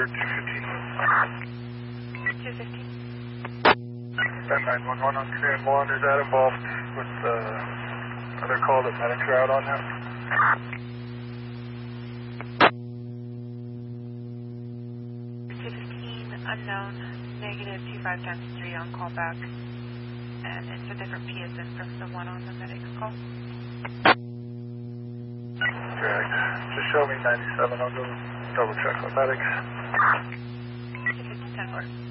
215. That 911 on 3 and 1, is that involved with the other call that medics are out on now? Unknown, negative 25 times 3 on call back, and it's a different PSN from the one on the medic's call. Correct. Just show me 97, I'll go double check with medics. 250, 10-4.